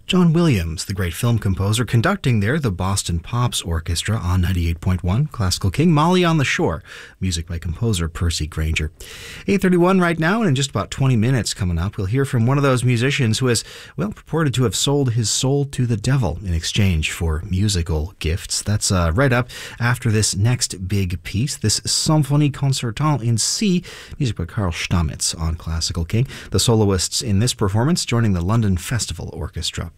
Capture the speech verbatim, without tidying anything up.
John Williams, the great film composer, conducting there the Boston Pops Orchestra on ninety-eight point one Classical King. Molly on the Shore, music by composer Percy Granger. eight thirty-one right now, and in just about twenty minutes coming up, we'll hear from one of those musicians who has, well, purported to have sold his soul to the devil in exchange for musical gifts. That's uh, right up after this next big piece, this Symphonie Concertante in C, music by Karl Stamitz on Classical King. The soloists in this performance joining the London Festival Orchestra.